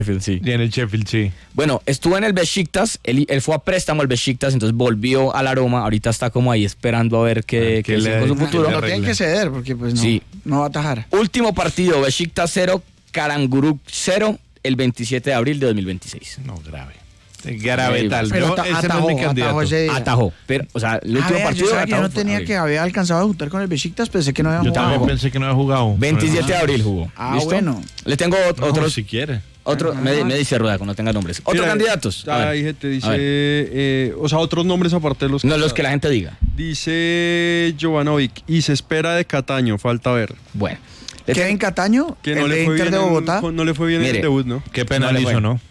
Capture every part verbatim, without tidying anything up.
Sí. Y en el Sheffield, sí. Bueno, estuvo en el Besiktas, él, él fue a préstamo al Besiktas, entonces volvió a la Roma, ahorita está como ahí esperando a ver qué, Ah, qué le- hace con su que futuro. le Lo tienen que ceder porque pues no, Sí. no va a atajar. Último partido, Besiktas cero, Karagümrük cero, el veintisiete de abril de dos mil veintiséis. No, grave. Grave tal. Pero Yo, ata- ese no atajó, es mi candidato. atajó ese día. Atajó, pero, o sea, el A último ver, partido yo sabía que yo atajó no fue tenía abril. que había alcanzado a juntar con el Besiktas, pensé que no había Yo jugado. también pensé que no había jugado. veintisiete de abril jugó. Ah, ¿Listo? bueno. Le tengo ot- No, otros, si quiere. otro, me, me dice Rueda cuando tenga nombres. ¿Otros Mira, candidatos? A Ya ver. hay gente, A dice, ver. eh, o sea, otros nombres aparte de los No, los que la gente diga. Dice Jovanovic, y se espera de Cataño, falta ver. Bueno. Le Kevin Cataño, Que el no de le fue Inter bien de en- Bogotá. no le fue bien en Mire. el debut, ¿no? Qué pena No le le fue. hizo, ¿no?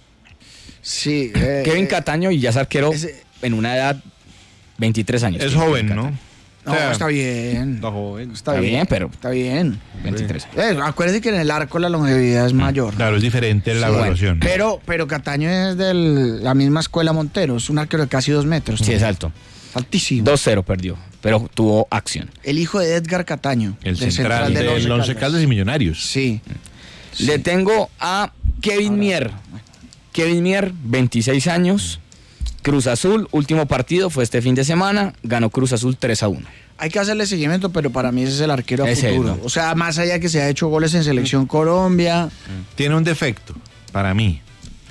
Sí. eh, Kevin eh, Cataño y ya es arquero ese- en una edad veintitrés años. Es Kevin joven, Cataño. ¿no? No, O sea, está bien. Está joven. Está, Está bien, bien, pero- Está bien. veintitrés. Eh, acuérdate que en el arco la longevidad es mayor. Claro, es diferente la Sí, evaluación. Pero, pero Cataño es de la misma escuela Montero, es un arquero de casi dos metros. Sí, es alto. Altísimo. dos cero perdió, pero tuvo acción. El hijo de Edgar Cataño. El de central del del Once Caldas y Millonarios. Sí. Le tengo a Kevin Mier. Kevin Mier, veintiséis años. Cruz Azul, último partido fue este fin de semana. Ganó Cruz Azul tres a uno. Hay que hacerle seguimiento, pero para mí ese es el arquero a Es él, futuro. ¿no? O sea, más allá que se ha hecho goles en Selección Colombia. Tiene un defecto, para mí.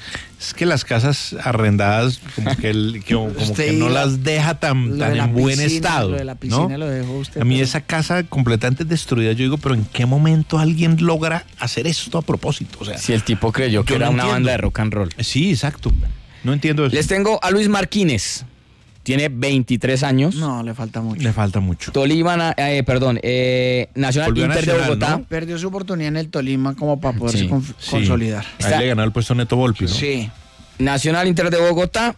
Es que las casas arrendadas, como que, el- que- como Usted que no y la- las deja tan, lo tan de la en buen piscina, estado. lo de la piscina ¿no? lo dejó usted, A mí pero- esa casa completamente destruida, yo digo, pero ¿en qué momento alguien logra hacer esto a propósito? O sea, Si el tipo creyó que Yo era no una entiendo. banda de rock and roll. sí, exacto. No entiendo eso. Les tengo a Luis Marquínez. Tiene veintitrés años. No, le falta mucho. Le falta mucho. Tolima, na- eh, perdón, eh, Nacional Volvió a Inter de Nacional, Bogotá. ¿no? Perdió su oportunidad en el Tolima como para poderse Sí, conf- Sí. consolidar. Ahí Está- le ganó el puesto Neto Volpi, ¿no? Sí. Nacional Inter de Bogotá.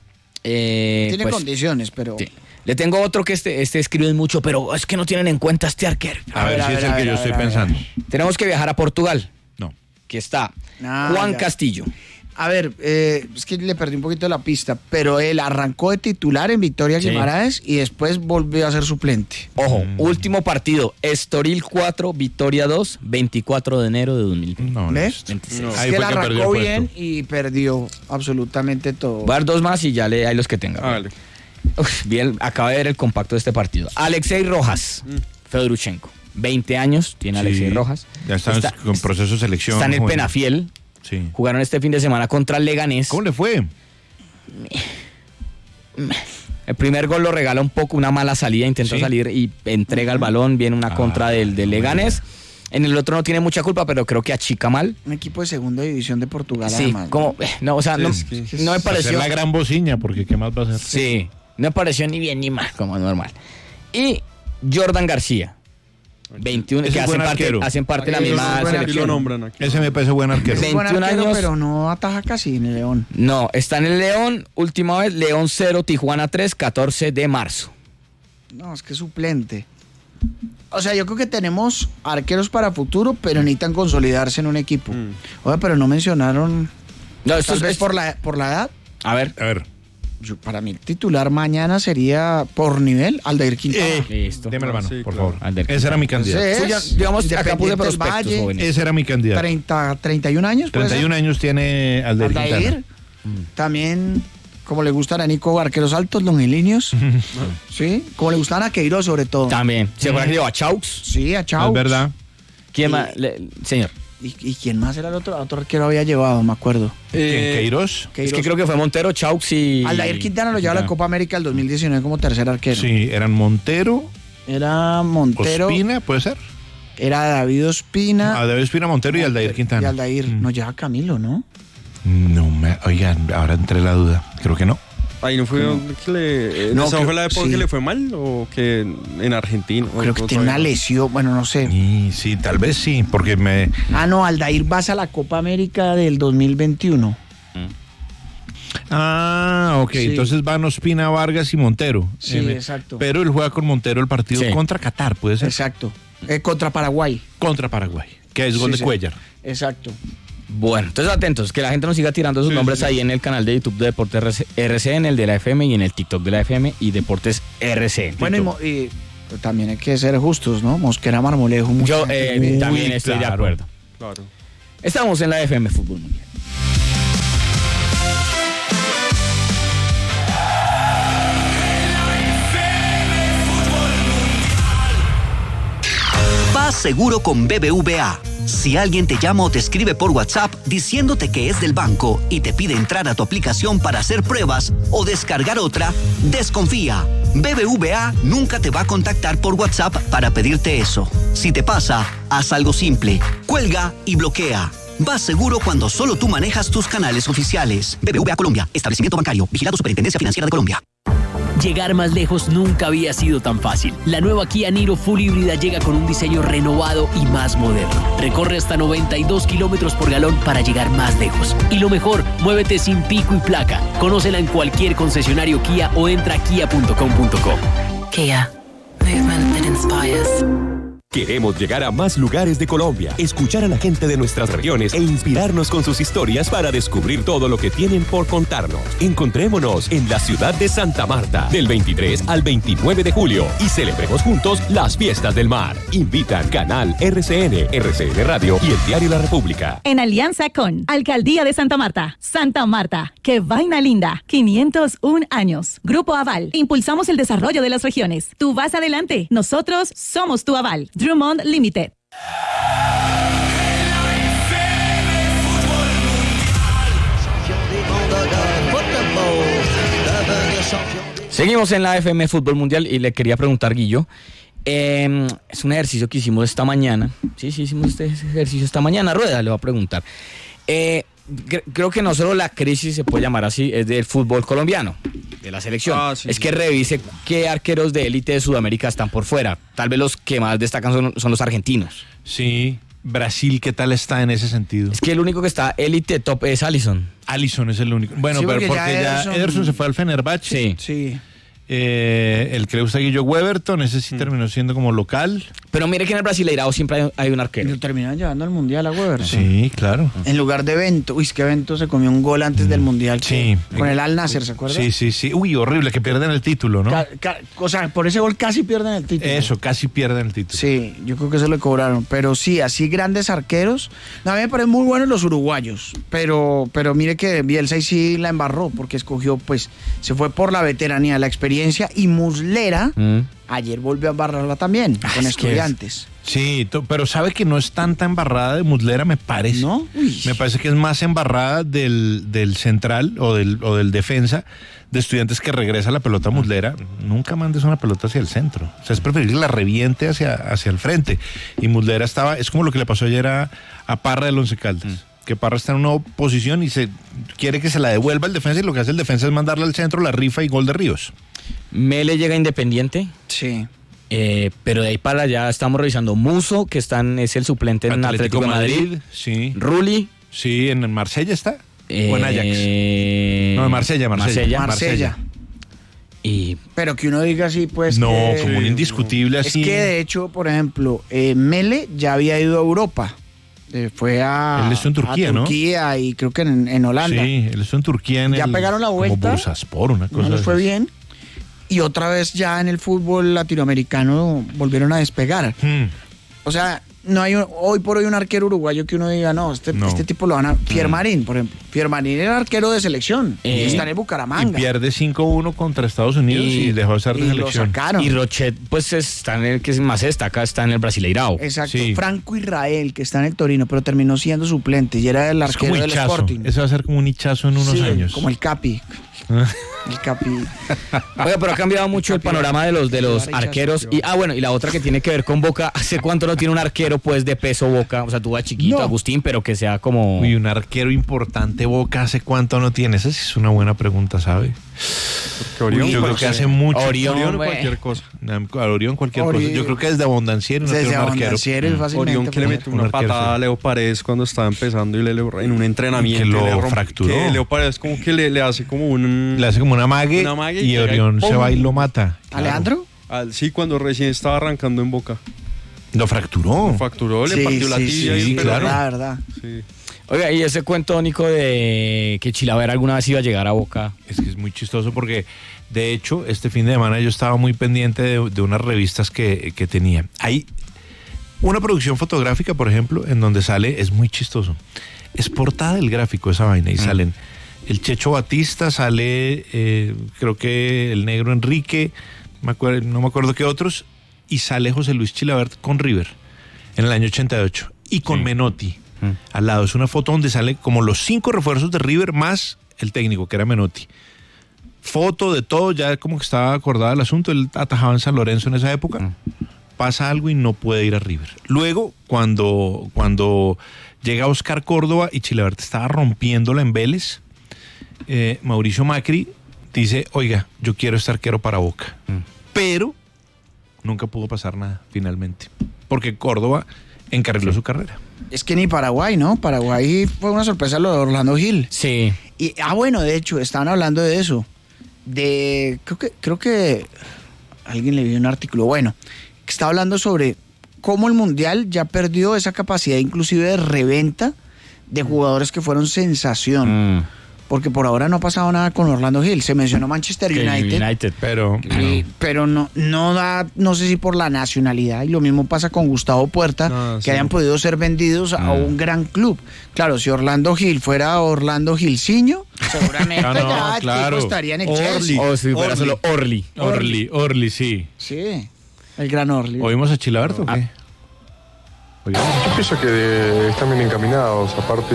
eh, Tiene pues, condiciones, pero. sí. Le tengo otro que este, este escriben mucho, pero es que no tienen en cuenta este arquero. A, ver, A si ver, es a el que ver, yo a estoy ver, a ver. pensando. Tenemos que viajar a Portugal, No. que está Ah, Juan ya. Castillo. A ver, eh, es que le perdí un poquito la pista, pero él arrancó de titular en Victoria Sí. Guimaraes y después volvió a ser suplente. Ojo, Mm. último partido, Estoril cuatro, Victoria dos, veinticuatro de enero de dos mil veinte. No, ¿Ves? no. veintiséis. Es Ahí que él fue que perdió arrancó el bien puesto. y perdió absolutamente todo. Voy a dar dos más y ya le hay los que tenga. Hágale. Uf, bien, acaba de ver el compacto de este partido. Alexei Rojas, Fedorchenko, veinte años, tiene Sí, Alexei Rojas. Ya están Está- con proceso de selección. Está en el joven. Penafiel. Sí. Jugaron este fin de semana contra el Leganés. ¿Cómo le fue? El primer gol lo regala un poco, una mala salida, intentó Sí. salir y entrega el balón, viene una Ah, contra del, del Leganés. En el otro no tiene mucha culpa, pero creo que achica mal. Un equipo de segunda división de Portugal, Sí, además. ¿no? como, eh, no, o sea, Sí, no, es que- no me Hacer pareció. la gran bociña, porque ¿qué más va a hacer? Sí, no me pareció ni bien ni mal, como normal. Y Jordan García, veintiuno, Ese que es hacen buen parte, arquero. hacen parte de la Aquí lo misma nombran, aquí lo selección. nombran aquí. Ese me parece buen arquero. Es buen veintiún arquero, años. pero no ataja casi en el León. No, está en el León, última vez, León cero, Tijuana tres, catorce de marzo. No, es que es suplente. O sea, yo creo que tenemos arqueros para futuro, pero necesitan consolidarse en un equipo. Mm. Oye, pero no mencionaron. No, esto Tal es, vez es- por la, por la edad. A ver, A ver, Yo, para mí, el titular mañana sería por nivel Aldair Quintana. Eh, listo. deme la mano, Sí, por claro. favor. Alder. Ese era mi candidato. Ese Tú ya- digamos, acá puse Independiente del prospectos Valle, jóvenes. Ese era mi candidato. treinta, treinta y un años. ¿puede treinta y un ser? años tiene Aldair Aldair. Quintana. También, como le gustan a Nico, arqueros altos, longilíneos. Sí, como le gustan a Queiroz, sobre todo. También. ¿Se acuerdan que llevó a Chaux? Sí, a Chau. Es verdad. ¿Quién Y- más? Le- señor. ¿Y, y quién más era el otro? Otro arquero había llevado, me acuerdo. ¿Quién? Eh, ¿Queiroz? Es que creo que fue Montero, Chaux y... Aldair Quintana lo llevó a la Copa América del dos mil diecinueve como tercer arquero. Sí, eran Montero, Era Montero, Ospina, ¿puede ser? era David Ospina. Ah, David Ospina, Montero y Aldair Quintana. Y Aldair. Mm. No lleva Camilo, ¿no? No me... Oigan, ahora entré la duda. Creo que no. Ahí no fue que le. eh, No, ¿Esa creo- fue la época sí. que le fue mal o que en Argentina? Creo que tiene una lesión, bueno, no sé. Y sí, tal vez sí, porque me... Ah, no, Aldair vas a la Copa América del dos mil veintiuno. Ah, ok. Sí. Entonces van Ospina, Vargas y Montero. Sí, Eh, exacto. Pero él juega con Montero el partido Sí. contra Qatar, puede ser. Exacto. Eh, contra Paraguay. Contra Paraguay, que es gol Sí, de sí. Cuellar. Exacto. Bueno, entonces atentos, que la gente nos siga tirando sus Sí, nombres sí, sí. ahí en el canal de YouTube de Deportes R C, R C, en el de la F M y en el TikTok de la F M y Deportes R C. en Bueno, y, TikTok. mo- y también hay que ser justos, ¿no? Mosquera Marmolejo. mucha Yo gente eh, muy- también estoy de claro. acuerdo. Claro. Estamos en la F M Fútbol Mundial. seguro con B B V A. Si alguien te llama o te escribe por WhatsApp diciéndote que es del banco y te pide entrar a tu aplicación para hacer pruebas o descargar otra, desconfía. B B V A nunca te va a contactar por WhatsApp para pedirte eso. Si te pasa, haz algo simple. Cuelga y bloquea. Vas seguro cuando solo tú manejas tus canales oficiales. B B V A Colombia, establecimiento bancario, vigilado Superintendencia Financiera de Colombia. Llegar más lejos nunca había sido tan fácil. La nueva Kia Niro Full híbrida llega con un diseño renovado y más moderno. Recorre hasta noventa y dos kilómetros por galón para llegar más lejos. Y lo mejor, muévete sin pico y placa. Conócela en cualquier concesionario Kia o entra a kia punto com punto co. Kia. Movement that inspires. Queremos llegar a más lugares de Colombia, escuchar a la gente de nuestras regiones e inspirarnos con sus historias para descubrir todo lo que tienen por contarnos. Encontrémonos en la ciudad de Santa Marta del veintitrés al veintinueve de julio y celebremos juntos las fiestas del mar. Invitan Canal R C N, R C N Radio y el Diario La República. En alianza con Alcaldía de Santa Marta. Santa Marta, qué vaina linda. quinientos un años. Grupo Aval. Impulsamos el desarrollo de las regiones. Tú vas adelante. Nosotros somos tu aval. Drummond Limited. Seguimos en la F M Fútbol Mundial y le quería preguntar, Guillo, eh, es un ejercicio que hicimos esta mañana. Sí, sí, hicimos este ejercicio esta mañana. Rueda, le voy a preguntar. Eh, cre- creo que no solo la crisis, se puede llamar así, es del fútbol colombiano, de la selección. Ah, sí, es sí. que revise qué arqueros de élite de Sudamérica están por fuera. Tal vez los que más destacan son, son los argentinos. Sí, Brasil, ¿qué tal está en ese sentido? Es que el único que está élite top es Alisson. Alisson es el único. Bueno, Sí, pero porque porque ya ya Ederson- Ederson se fue al Fenerbahce. Sí. Sí. Eh, el que le gusta a Guillo Weberton, ese sí terminó siendo como local. Pero mire que en el Brasileirao siempre hay, hay un Y arquero. lo terminaron llevando al Mundial a Weber. Sí, claro. En lugar de Bento. Uy, es que Bento se comió un gol antes del Mundial. Sí. Con el Al Nasser, ¿se acuerda? Sí, sí, sí. Uy, horrible, que pierden el título, ¿no? Ca- ca- o sea, por ese gol casi pierden el título. Eso, casi pierden el título. Sí, yo creo que se lo cobraron. Pero sí, así grandes arqueros. No, a mí me parecen muy buenos los uruguayos. Pero, pero mire que Bielsa ahí sí la embarró porque escogió, pues, se fue por la veteranía, la experiencia. Y Muslera Mm. ayer volvió a embarrarla también Ah, con es que Estudiantes. Sí, to- pero sabe que no es tanta embarrada de Muslera, me parece. ¿No? Uy. Me parece que es más embarrada del, del central o del, o del defensa de Estudiantes que regresa la pelota a Muslera. Nunca mandes una pelota hacia el centro. O sea, es preferible que la reviente hacia, hacia el frente. Y Muslera estaba, es como lo que le pasó ayer a, a Parra del Once Caldas. Que Parra está en una posición y se quiere que se la devuelva el defensa y lo que hace el defensa es mandarla al centro, la rifa y gol de Ríos. Mele llega a Independiente. Sí. Eh, pero de ahí para allá estamos revisando Muso, que están, es el suplente en Atlético, de Madrid. Sí. Rulli. Sí, en el Marsella está. eh, o en Ajax. No, en Marsella, Marsella. Marsella. Y Pero que uno diga así, pues. No, que- como un indiscutible Es así. que de hecho, por ejemplo, eh, Mele ya había ido a Europa. Eh, fue a, Él estuvo en Turquía, a ¿no? Turquía y creo que en, en Holanda. Sí, él estuvo en Turquía en Ya el, pegaron la como vuelta. Bursaspor, una cosa No les de fue esas. bien. Y otra vez ya en el fútbol latinoamericano volvieron a despegar. Hmm. O sea, no hay un- hoy por hoy un arquero uruguayo que uno diga, no, este, No. este tipo lo van a... Fiermarín, por ejemplo. Fiermarín era arquero de selección. Eh, y está en el Y Bucaramanga. pierde cinco uno contra Estados Unidos y, Y- dejó de ser de y lo selección. sacaron. Y Rochet, pues está en el que más se destaca, está en el Brasileirao. Exacto. Sí. Franco Israel, que está en el Torino, pero terminó siendo suplente y era el Es como arquero del hichazo. Sporting. Ese va a ser como un hichazo en unos Sí, años. como el Capi. El Capi. Oiga, pero ha cambiado mucho el panorama de los de los arqueros. Y, ah, bueno, y la otra que tiene que ver con Boca. ¿Hace cuánto no tiene un arquero, pues, de peso Boca? O sea, tú vas chiquito, No. Agustín, pero que sea como... Uy, un arquero importante Boca, ¿hace cuánto no tiene? Esa sí es una buena pregunta, ¿sabe? Que Orión, Yo creo que cualquier- hace mucho. Orión, Orión, güey. cualquier cosa. A Orión cualquier Orión. cosa. Yo creo que desde Abondancieri no Desde tiene un arquero. Abondancieri, Mm. fácilmente. Orión que le fue- metió un una arquero, patada sí. a Leo Paredes cuando estaba empezando y le, le- en un entrenamiento. Que lo le romp- fracturó. Que Leo Paredes como que le, le hace como un... Le hace como una mague, Una mague y y llega y Orión se ¡pum! va y lo mata. Claro. ¿Alejandro? al- sí, cuando recién estaba arrancando en Boca. Lo fracturó. Lo fracturó, le Sí, partió la sí, tibia sí, y sí, el pelo. claro. verdad, verdad. Sí. Oiga, y ese cuento, Nico, de que Chilaver alguna vez iba a llegar a Boca. Es que es muy chistoso porque, de hecho, este fin de semana yo estaba muy pendiente de, de unas revistas que, que tenía. Hay una producción fotográfica, por ejemplo, en donde sale, es muy chistoso. Es portada del gráfico esa vaina y salen el Checho Batista, sale eh, creo que el negro Enrique, me acuerdo, no me acuerdo qué otros, y sale José Luis Chilabert con River. en el año ochenta y ocho, y con Sí. Menotti al lado. Es una foto donde sale como los cinco refuerzos de River más el técnico, que era Menotti. Foto de todo, ya como que estaba acordado el asunto. Él atajaba en San Lorenzo en esa época. Pasa algo y no puede ir a River. Luego, cuando, cuando llega Oscar Córdoba y Chilavert estaba rompiéndola en Vélez, eh, Mauricio Macri dice, oiga, yo quiero este arquero para Boca. Pero nunca pudo pasar nada, finalmente. Porque Córdoba encarriló su carrera. Es que ni Paraguay, ¿no? Paraguay fue una sorpresa lo de Orlando Gil. Sí. Y, ah, bueno, de hecho, estaban hablando de eso. De, creo que, creo que alguien le vio un artículo, bueno, que estaba hablando sobre cómo el Mundial ya perdió esa capacidad inclusive de reventa de jugadores que fueron sensación. Mm. Porque por ahora no ha pasado nada con Orlando Gil. Se mencionó Manchester Que United. United. Pero, Sí, pero no, no da, no sé si por la nacionalidad, y lo mismo pasa con Gustavo Puerta, No, que sí. hayan podido ser vendidos a No. un gran club. Claro, si Orlando Gil fuera Orlando Gilciño, seguramente Ah, no, ya el claro. tipo estaría en el Orly. Chelsea. O si fuera Orly. solo Orly. Orly, Orly, sí. Sí, el gran Orly. ¿Oímos a Chilavert o qué? Yo pienso que están bien encaminados. Aparte,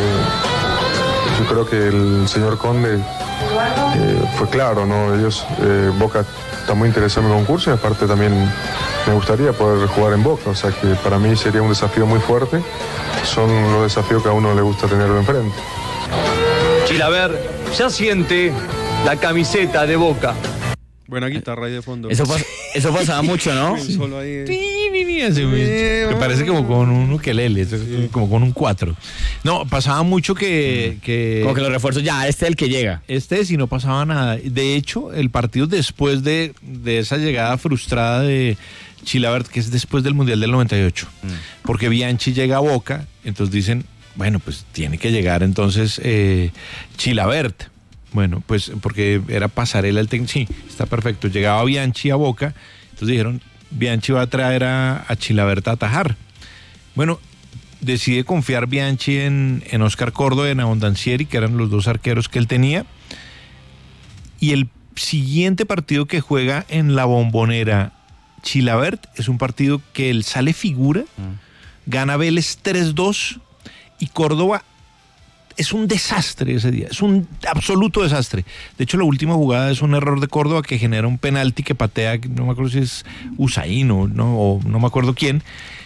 yo creo que el señor Conde eh, fue claro, ¿no? Ellos, eh, Boca está muy interesado en el concurso y aparte también me gustaría poder jugar en Boca. O sea que para mí sería un desafío muy fuerte. Son los desafíos que a uno le gusta tenerlo enfrente. Chilavert ya siente la camiseta de Boca. Buena guitarra ahí de fondo. Eso, pas- eso pasaba mucho, ¿no? Solo ahí. Así, me parece como con un ukelele, como con un cuatro. No, pasaba mucho que, que Como que los refuerzos, ya, este es el que llega. este si no pasaba nada. De hecho, el partido después de, de esa llegada frustrada de Chilavert, que es después del Mundial del noventa y ocho, porque Bianchi llega a Boca, entonces dicen, bueno, pues tiene que llegar entonces eh, Chilavert. Bueno, pues porque era pasarela el técnico, sí, está perfecto. Llegaba Bianchi a Boca, entonces dijeron, Bianchi va a traer a, a Chilavert a atajar. Bueno, decide confiar Bianchi en, en Oscar Córdoba y en Abondancieri, que eran los dos arqueros que él tenía. Y el siguiente partido que juega en la Bombonera Chilavert es un partido que él sale figura, gana Vélez tres dos y Córdoba es un desastre ese día, es un absoluto desastre. De hecho, la última jugada es un error de Córdoba que genera un penalti que patea, no me acuerdo si es Usain o no, o no me acuerdo quién.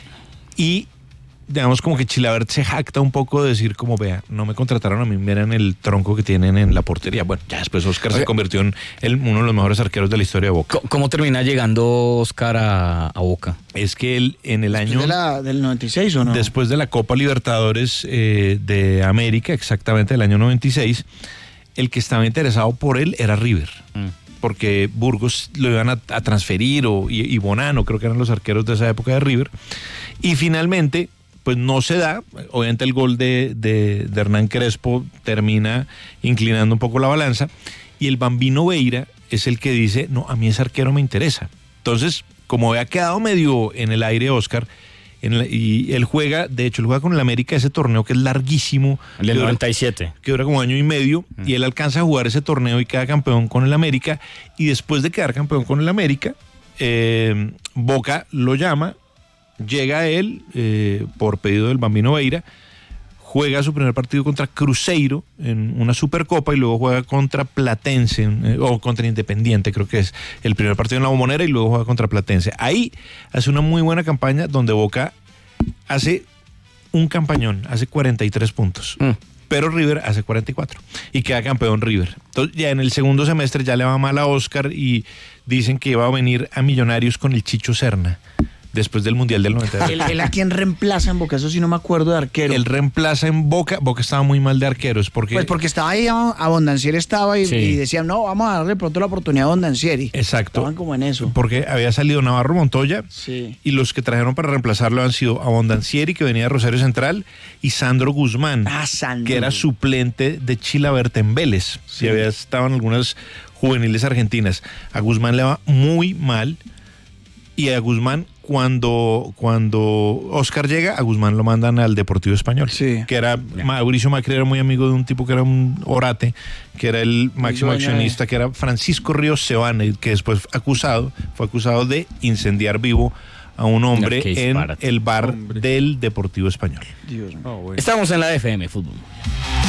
Y digamos como que Chilavert se jacta un poco de decir como, vea, no me contrataron a mí, miren el tronco que tienen en la portería. Bueno, ya después Oscar Oye. se convirtió en el- uno de los mejores arqueros de la historia de Boca. ¿Cómo, cómo termina llegando Oscar a, a Boca? Es que él en el año... ¿De la, ¿Del noventa y seis o no? Después de la Copa Libertadores eh, de América, exactamente del año noventa y seis, el que estaba interesado por él era River. Porque Burgos lo iban a, a transferir, o, y, y Bonano, creo que eran los arqueros de esa época de River. Y finalmente, pues no se da. Obviamente el gol de, de, de Hernán Crespo termina inclinando un poco la balanza. Y el Bambino Veira es el que dice, no, a mí ese arquero me interesa. Entonces, como había quedado medio en el aire Oscar, en la- y él juega, de hecho, él juega con el América ese torneo que es larguísimo. El del que dura- noventa y siete. que dura como año y medio, y él alcanza a jugar ese torneo y queda campeón con el América, y después de quedar campeón con el América, eh, Boca lo llama, llega él eh, por pedido del Bambino Veira, juega su primer partido contra Cruzeiro en una Supercopa y luego juega contra Platense, eh, o contra Independiente, creo que es el primer partido en la Bombonera, y luego juega contra Platense. Ahí hace una muy buena campaña donde Boca hace un campañón, hace cuarenta y tres puntos. Mm. Pero River hace cuarenta y cuatro y queda campeón River. Entonces ya en el segundo semestre ya le va mal a Oscar y dicen que iba a venir a Millonarios con el Chicho Serna después del Mundial del noventa y dos. ¿Él, él a quién reemplaza en Boca? Eso sí no me acuerdo de arquero. Él reemplaza en Boca. Boca estaba muy mal de arqueros porque... Pues porque estaba ahí, Abondancieri estaba y, Sí. y decían, no, vamos a darle pronto la oportunidad a Abondancieri. Exacto. Estaban como en eso. Porque había salido Navarro Montoya Sí. y los que trajeron para reemplazarlo han sido Abondancieri, que venía de Rosario Central, y Sandro Guzmán, Ah, Sandro. que era suplente de Chilavert en Vélez. Sí. Y había estado en algunas juveniles argentinas. A Guzmán le va muy mal, y a Guzmán, cuando, cuando Oscar llega, a Guzmán lo mandan al Deportivo Español. Sí. Que era, Mauricio Macri era muy amigo de un tipo que era un orate, que era el máximo dueño de- accionista, que era Francisco Ríos Sebane, que después acusado, fue acusado de incendiar vivo a un hombre No, qué en disparate. el bar Hombre. del Deportivo Español. Dios mío. Ah, bueno. Estamos en la F M Fútbol.